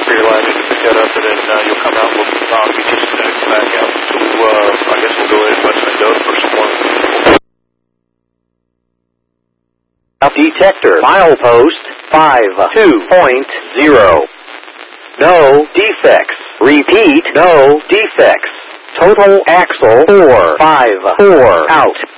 for your line to pick that up, and then you'll come out. We'll get you connected back out. So I guess we'll go ahead and let them know the first one. Detector milepost 52.0. No defects. Repeat, no defects. Total axle 454 out.